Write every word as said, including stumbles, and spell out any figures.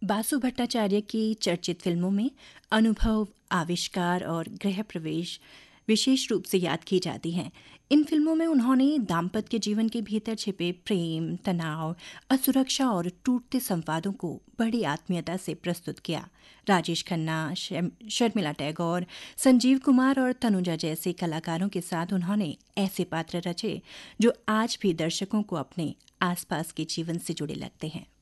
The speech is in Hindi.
बासु भट्टाचार्य की चर्चित फिल्मों में अनुभव, आविष्कार और गृह प्रवेश विशेष रूप से याद की जाती हैं। इन फिल्मों में उन्होंने दाम्पत्य जीवन के भीतर छिपे प्रेम, तनाव, असुरक्षा और टूटते संवादों को बड़ी आत्मीयता से प्रस्तुत किया। राजेश खन्ना, शर्मिला टैगोर, संजीव कुमार और तनुजा जैसे कलाकारों के साथ उन्होंने ऐसे पात्र रचे जो आज भी दर्शकों को अपने आसपास के जीवन से जुड़े लगते हैं।